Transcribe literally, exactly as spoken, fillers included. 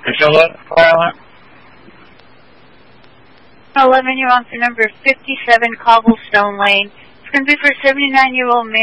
Priscilla, fire alarm. eleven, you're on for number fifty-seven Cobblestone Lane. It's going to be for a seventy-nine-year-old man.